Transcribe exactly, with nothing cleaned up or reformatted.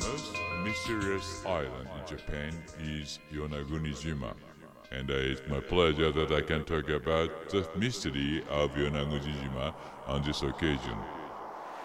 most mysterious island in Japan is Yonagunijima. And uh, it's my pleasure that I can talk about the mystery of Yonagunijima on this occasion.